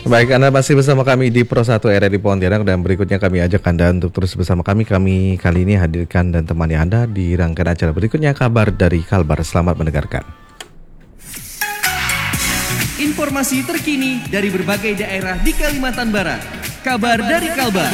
Baik, Anda masih bersama kami di Pro 1 RRI Pontianak dan berikutnya kami ajak Anda untuk terus bersama kami. Kami kali ini hadirkan dan temani Anda di rangkaian acara berikutnya Kabar dari Kalbar. Selamat mendengarkan. Informasi terkini dari berbagai daerah di Kalimantan Barat. Kabar dari Kalbar.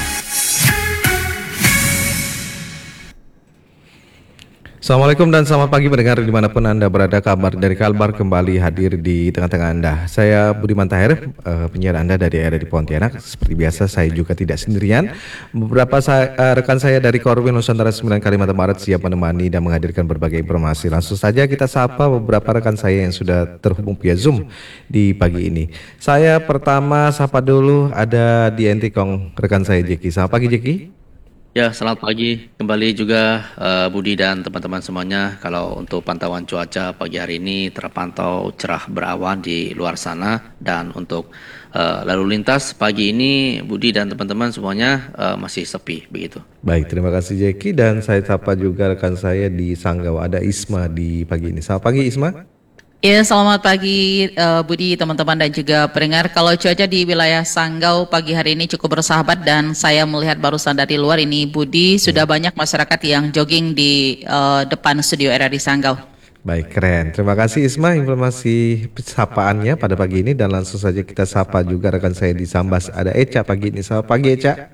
Assalamualaikum dan selamat pagi pendengar dimanapun Anda berada. Kabar dari Kalbar kembali hadir di tengah-tengah Anda. Saya Budiman Tahir, penyiar Anda dari RRI Pontianak. Seperti biasa saya juga tidak sendirian. Beberapa rekan saya dari Korwil Nusantara 9 Kalimantan Barat siap menemani dan menghadirkan berbagai informasi. Langsung saja kita sapa beberapa rekan saya yang sudah terhubung via Zoom di pagi ini. Saya pertama sapa dulu ada di Entikong rekan saya Jeki. Selamat pagi Jeki. Ya, selamat pagi. Kembali juga Budi dan teman-teman semuanya. Kalau untuk pantauan cuaca pagi hari ini terpantau cerah berawan di luar sana. Dan untuk lalu lintas pagi ini Budi dan teman-teman semuanya masih sepi begitu. Baik, terima kasih Jeki. Dan saya sapa juga rekan saya di Sanggau. Ada Isma di pagi ini. Selamat pagi Isma. Ya, selamat pagi Budi, teman-teman dan juga pendengar. Kalau cuaca di wilayah Sanggau pagi hari ini cukup bersahabat dan saya melihat barusan dari luar ini Budi sudah banyak masyarakat yang jogging di depan studio RRI Sanggau. Baik, keren. Terima kasih Isma informasi sapaannya pada pagi ini dan langsung saja kita sapa juga rekan saya di Sambas. Ada Eca pagi ini. Selamat pagi Eca.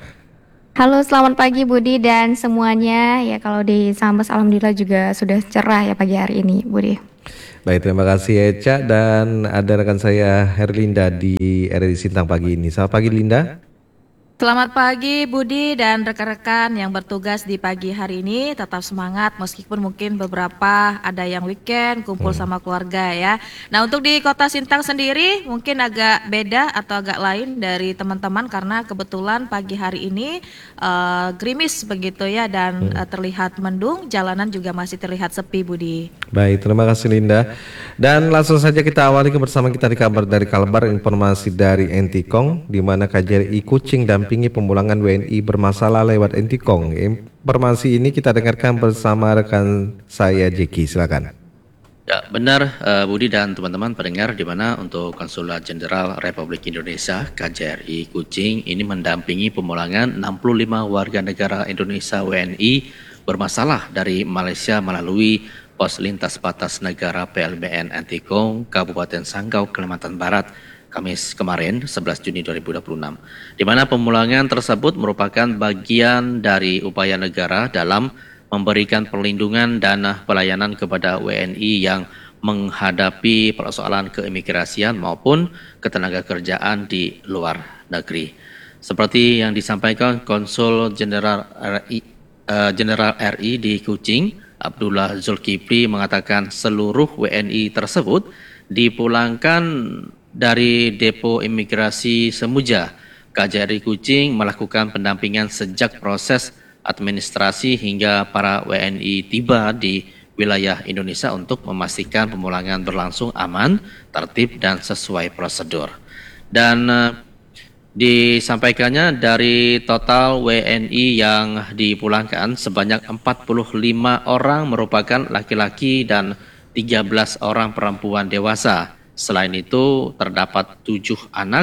Halo, selamat pagi Budi dan semuanya. Ya, kalau di Sambas alhamdulillah juga sudah cerah ya pagi hari ini Budi. Baik, terima kasih Eca dan ada rekan saya Herlinda di RRI Sintang pagi ini. Selamat pagi Linda. Selamat pagi Budi dan rekan-rekan yang bertugas di pagi hari ini. Tetap semangat meskipun mungkin beberapa ada yang weekend kumpul sama keluarga ya. Nah, untuk di kota Sintang sendiri mungkin agak beda atau agak lain dari teman-teman karena kebetulan pagi hari ini gerimis begitu ya dan terlihat mendung. Jalanan juga masih terlihat sepi Budi. Baik, terima kasih Linda. Dan langsung saja kita awali kebersamaan kita di Kabar dari Kalbar, informasi dari Entikong di mana KJRI Kucing dampingi pemulangan WNI bermasalah lewat Entikong. Informasi ini kita dengarkan bersama rekan saya Jeki, silakan. Ya, benar Budi dan teman-teman pendengar, di mana untuk Konsulat Jenderal Republik Indonesia KJRI Kucing ini mendampingi pemulangan 65 warga negara Indonesia WNI bermasalah dari Malaysia melalui Pos Lintas Batas Negara PLBN Entikong, Kabupaten Sanggau, Kalimantan Barat, Kamis kemarin 11 Juni 2026. Di mana pemulangan tersebut merupakan bagian dari upaya negara dalam memberikan perlindungan dan pelayanan kepada WNI yang menghadapi persoalan keimigrasian maupun ketenagakerjaan di luar negeri. Seperti yang disampaikan Konsul Jenderal RI di Kucing, Abdullah Zulkifli mengatakan seluruh WNI tersebut dipulangkan dari Depo Imigrasi Semuja. KJRI Kucing melakukan pendampingan sejak proses administrasi hingga para WNI tiba di wilayah Indonesia untuk memastikan pemulangan berlangsung aman, tertib dan sesuai prosedur. Dan disampaikannya dari total WNI yang dipulangkan sebanyak 45 orang merupakan laki-laki dan 13 orang perempuan dewasa. Selain itu terdapat 7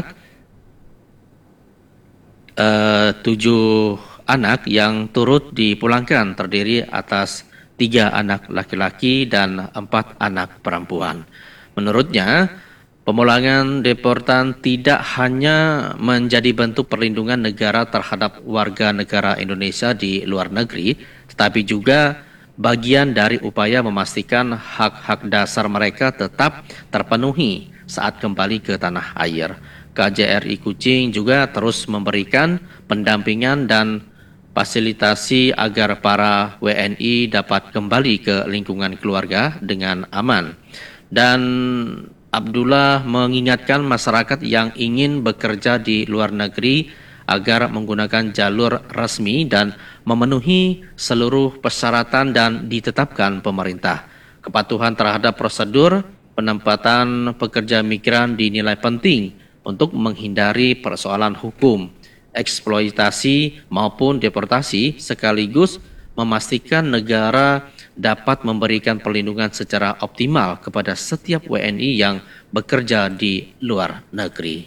anak yang turut dipulangkan terdiri atas 3 anak laki-laki dan 4 anak perempuan. Menurutnya, pemulangan deportan tidak hanya menjadi bentuk perlindungan negara terhadap warga negara Indonesia di luar negeri, tetapi juga bagian dari upaya memastikan hak-hak dasar mereka tetap terpenuhi saat kembali ke tanah air. KJRI Kucing juga terus memberikan pendampingan dan fasilitasi agar para WNI dapat kembali ke lingkungan keluarga dengan aman. Dan Abdullah mengingatkan masyarakat yang ingin bekerja di luar negeri agar menggunakan jalur resmi dan memenuhi seluruh persyaratan dan ditetapkan pemerintah. Kepatuhan terhadap prosedur penempatan pekerja migran dinilai penting untuk menghindari persoalan hukum, eksploitasi maupun deportasi, sekaligus memastikan negara dapat memberikan perlindungan secara optimal kepada setiap WNI yang bekerja di luar negeri.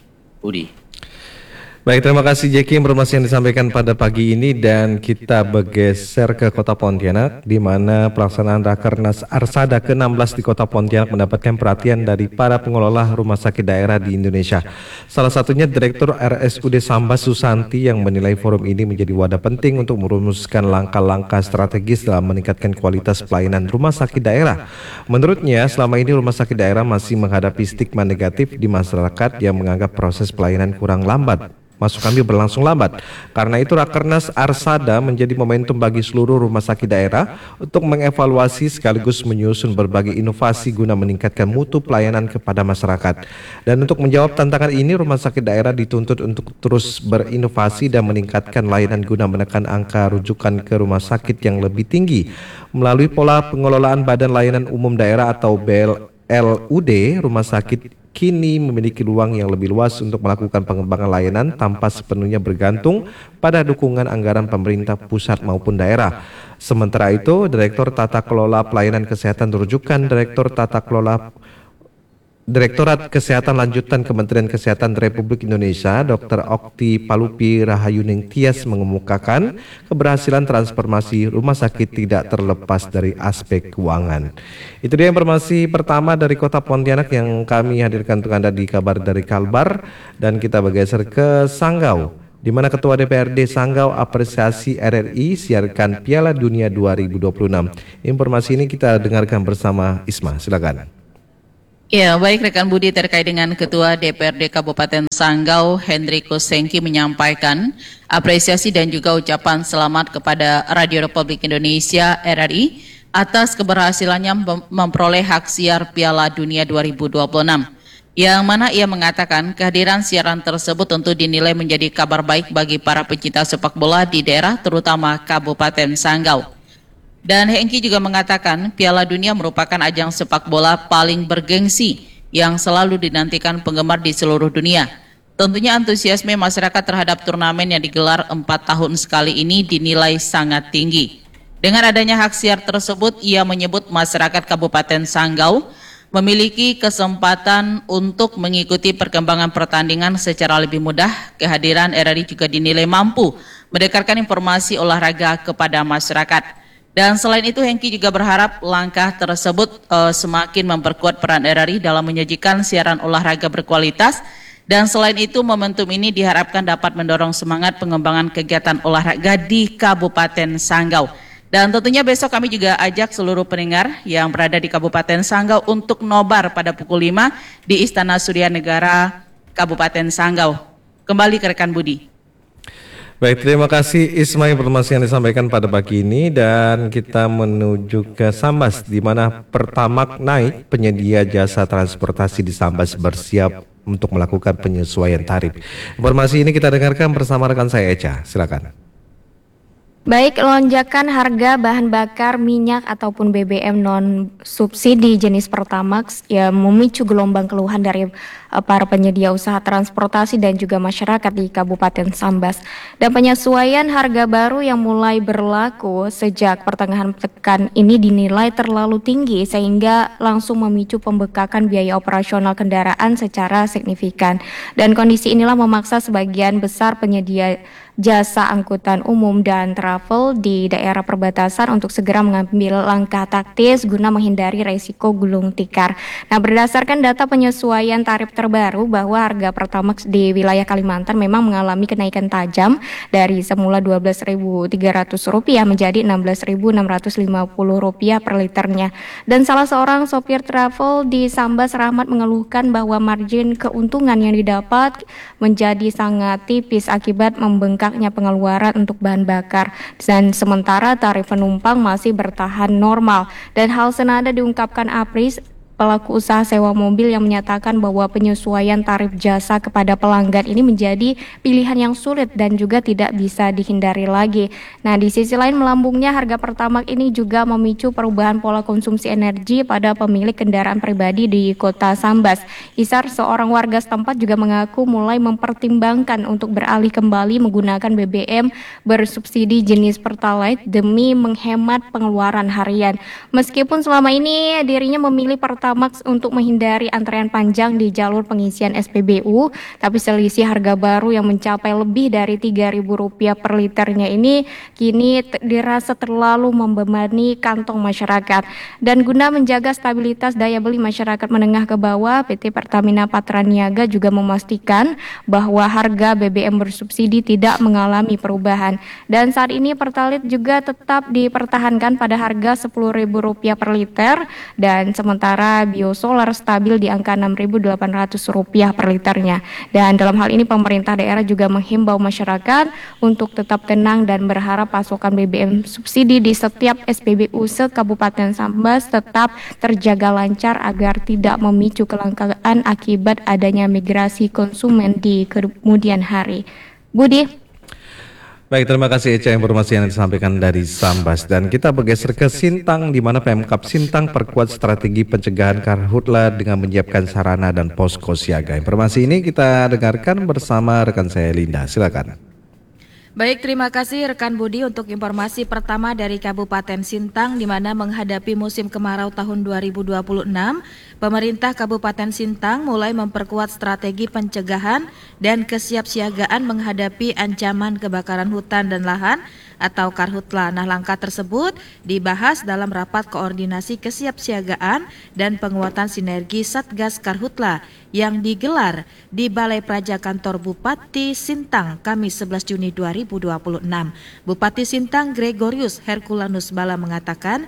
Budi. Baik, terima kasih Jeki informasi yang disampaikan pada pagi ini, dan kita bergeser ke Kota Pontianak di mana pelaksanaan Rakernas Arsada ke-16 di Kota Pontianak mendapatkan perhatian dari para pengelola rumah sakit daerah di Indonesia. Salah satunya Direktur RSUD Sambas Susanti yang menilai forum ini menjadi wadah penting untuk merumuskan langkah-langkah strategis dalam meningkatkan kualitas pelayanan rumah sakit daerah. Menurutnya, selama ini rumah sakit daerah masih menghadapi stigma negatif di masyarakat yang menganggap proses pelayanan kurang lambat. Maksud kami berlangsung lambat. Karena itu Rakernas Arsada menjadi momentum bagi seluruh rumah sakit daerah untuk mengevaluasi sekaligus menyusun berbagai inovasi guna meningkatkan mutu pelayanan kepada masyarakat. Dan untuk menjawab tantangan ini, rumah sakit daerah dituntut untuk terus berinovasi dan meningkatkan layanan guna menekan angka rujukan ke rumah sakit yang lebih tinggi. Melalui pola pengelolaan Badan Layanan Umum Daerah atau BLUD, rumah sakit kini memiliki ruang yang lebih luas untuk melakukan pengembangan layanan tanpa sepenuhnya bergantung pada dukungan anggaran pemerintah pusat maupun daerah. Sementara itu, Direktur Tata Kelola Pelayanan Kesehatan rujukan Direktorat Kesehatan Lanjutan Kementerian Kesehatan Republik Indonesia, Dr. Okti Palupi Rahayuning Tias mengemukakan keberhasilan transformasi rumah sakit tidak terlepas dari aspek keuangan. Itu dia informasi pertama dari Kota Pontianak yang kami hadirkan untuk Anda di Kabar dari Kalbar, dan kita bergeser ke Sanggau, di mana Ketua DPRD Sanggau apresiasi RRI siarkan Piala Dunia 2026. Informasi ini kita dengarkan bersama Isma, silakan. Ya, baik rekan Budi, terkait dengan Ketua DPRD Kabupaten Sanggau, Hendrikus Sengki menyampaikan apresiasi dan juga ucapan selamat kepada Radio Republik Indonesia RRI atas keberhasilannya memperoleh hak siar Piala Dunia 2026. Yang mana ia mengatakan kehadiran siaran tersebut tentu dinilai menjadi kabar baik bagi para pecinta sepak bola di daerah terutama Kabupaten Sanggau. Dan Hengki juga mengatakan Piala Dunia merupakan ajang sepak bola paling bergengsi yang selalu dinantikan penggemar di seluruh dunia. Tentunya antusiasme masyarakat terhadap turnamen yang digelar 4 tahun sekali ini dinilai sangat tinggi. Dengan adanya hak siar tersebut, ia menyebut masyarakat Kabupaten Sanggau memiliki kesempatan untuk mengikuti perkembangan pertandingan secara lebih mudah. Kehadiran RRI juga dinilai mampu mendekatkan informasi olahraga kepada masyarakat. Dan selain itu, Hengki juga berharap langkah tersebut semakin memperkuat peran RRI dalam menyajikan siaran olahraga berkualitas. Dan selain itu, momentum ini diharapkan dapat mendorong semangat pengembangan kegiatan olahraga di Kabupaten Sanggau. Dan tentunya besok kami juga ajak seluruh pendengar yang berada di Kabupaten Sanggau untuk nobar pada pukul 5 di Istana Surya Negara Kabupaten Sanggau. Kembali ke rekan Budi. Baik, terima kasih Isma informasi yang disampaikan pada pagi ini, dan kita menuju ke Sambas di mana Pertamax naik, penyedia jasa transportasi di Sambas bersiap untuk melakukan penyesuaian tarif. Informasi ini kita dengarkan bersama rekan saya Eca, silakan. Baik, lonjakan harga bahan bakar minyak ataupun BBM non subsidi jenis Pertamax ya memicu gelombang keluhan dari para penyedia usaha transportasi dan juga masyarakat di Kabupaten Sambas. Dan penyesuaian harga baru yang mulai berlaku sejak pertengahan pekan ini dinilai terlalu tinggi sehingga langsung memicu pembekakan biaya operasional kendaraan secara signifikan. Dan kondisi inilah memaksa sebagian besar penyedia jasa angkutan umum dan travel di daerah perbatasan untuk segera mengambil langkah taktis guna menghindari resiko gulung tikar. Nah, berdasarkan data penyesuaian tarif terbaru bahwa harga Pertamax di wilayah Kalimantan memang mengalami kenaikan tajam dari semula Rp12.300 menjadi Rp16.650 per liternya. Dan salah seorang sopir travel di Sambas, Rahmat, mengeluhkan bahwa margin keuntungan yang didapat menjadi sangat tipis akibat membengkaknya pengeluaran untuk bahan bakar, dan sementara tarif penumpang masih bertahan normal. Dan hal senada diungkapkan Apris, pelaku usaha sewa mobil, yang menyatakan bahwa penyesuaian tarif jasa kepada pelanggan ini menjadi pilihan yang sulit dan juga tidak bisa dihindari lagi. Nah, di sisi lain melambungnya harga Pertamax ini juga memicu perubahan pola konsumsi energi pada pemilik kendaraan pribadi di Kota Sambas. Isar, seorang warga setempat, juga mengaku mulai mempertimbangkan untuk beralih kembali menggunakan BBM bersubsidi jenis Pertalite demi menghemat pengeluaran harian. Meskipun selama ini dirinya memilih Pertalite Pertamax untuk menghindari antrean panjang di jalur pengisian SPBU, tapi selisih harga baru yang mencapai lebih dari Rp3.000 per liternya ini kini dirasa terlalu membebani kantong masyarakat. Dan guna menjaga stabilitas daya beli masyarakat menengah ke bawah, PT Pertamina Patraniaga juga memastikan bahwa harga BBM bersubsidi tidak mengalami perubahan. Dan saat ini Pertalite juga tetap dipertahankan pada harga Rp10.000 per liter, dan sementara biosolar stabil di angka Rp6.800 per liternya. Dan dalam hal ini pemerintah daerah juga menghimbau masyarakat untuk tetap tenang dan berharap pasokan BBM subsidi di setiap SPBU se-Kabupaten Sambas tetap terjaga lancar agar tidak memicu kelangkaan akibat adanya migrasi konsumen di kemudian hari. Budi. Baik, terima kasih Eca informasi yang disampaikan dari Sambas. Dan kita bergeser ke Sintang, di mana Pemkab Sintang perkuat strategi pencegahan karhutla dengan menyiapkan sarana dan posko siaga. Informasi ini kita dengarkan bersama rekan saya Linda. Silakan. Baik, terima kasih rekan Budi untuk informasi pertama dari Kabupaten Sintang, di mana menghadapi musim kemarau tahun 2026, pemerintah Kabupaten Sintang mulai memperkuat strategi pencegahan dan kesiapsiagaan menghadapi ancaman kebakaran hutan dan lahan atau karhutla. Nah, langkah tersebut dibahas dalam rapat koordinasi kesiapsiagaan dan penguatan sinergi Satgas Karhutla yang digelar di Balai Praja Kantor Bupati Sintang Kamis 11 Juni 2026. Bupati Sintang Gregorius Herculanus Bala mengatakan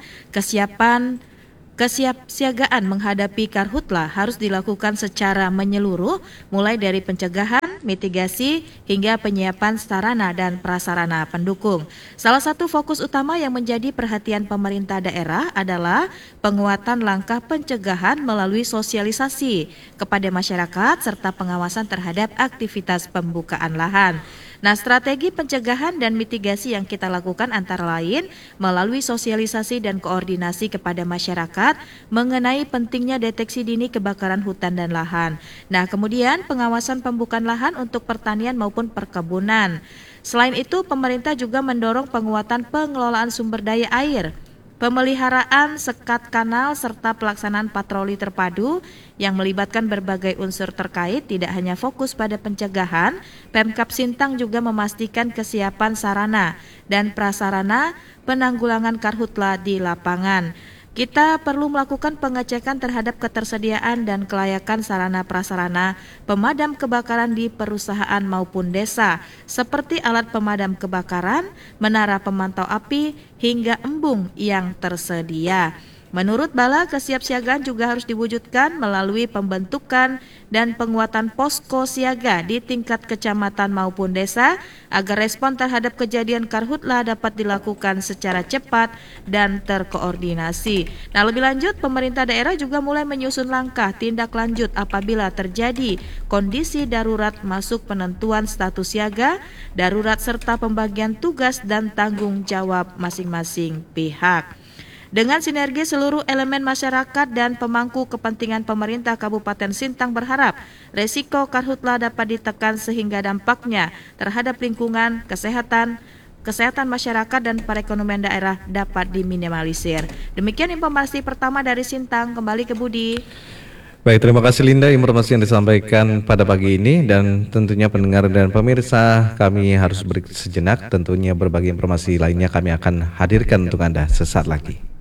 kesiapsiagaan menghadapi karhutla harus dilakukan secara menyeluruh, mulai dari pencegahan, mitigasi, hingga penyiapan sarana dan prasarana pendukung. Salah satu fokus utama yang menjadi perhatian pemerintah daerah adalah penguatan langkah pencegahan melalui sosialisasi kepada masyarakat serta pengawasan terhadap aktivitas pembukaan lahan. Nah, strategi pencegahan dan mitigasi yang kita lakukan antara lain melalui sosialisasi dan koordinasi kepada masyarakat mengenai pentingnya deteksi dini kebakaran hutan dan lahan. Nah, kemudian pengawasan pembukaan lahan untuk pertanian maupun perkebunan. Selain itu, pemerintah juga mendorong penguatan pengelolaan sumber daya air, pemeliharaan sekat kanal, serta pelaksanaan patroli terpadu yang melibatkan berbagai unsur terkait. Tidak hanya fokus pada pencegahan, Pemkab Sintang juga memastikan kesiapan sarana dan prasarana penanggulangan karhutla di lapangan. Kita perlu melakukan pengecekan terhadap ketersediaan dan kelayakan sarana prasarana pemadam kebakaran di perusahaan maupun desa, seperti alat pemadam kebakaran, menara pemantau api, hingga embung yang tersedia. Menurut Bala, kesiapsiagaan juga harus diwujudkan melalui pembentukan dan penguatan posko siaga di tingkat kecamatan maupun desa agar respon terhadap kejadian karhutla dapat dilakukan secara cepat dan terkoordinasi. Nah, lebih lanjut, pemerintah daerah juga mulai menyusun langkah tindak lanjut apabila terjadi kondisi darurat, masuk penentuan status siaga, darurat, serta pembagian tugas dan tanggung jawab masing-masing pihak. Dengan sinergi seluruh elemen masyarakat dan pemangku kepentingan, pemerintah Kabupaten Sintang berharap resiko karhutla dapat ditekan sehingga dampaknya terhadap lingkungan, kesehatan masyarakat dan perekonomian daerah dapat diminimalisir. Demikian informasi pertama dari Sintang, kembali ke Budi. Baik, terima kasih Linda informasi yang disampaikan pada pagi ini, dan tentunya pendengar dan pemirsa kami harus break sejenak. Tentunya berbagai informasi lainnya kami akan hadirkan untuk Anda sesaat lagi.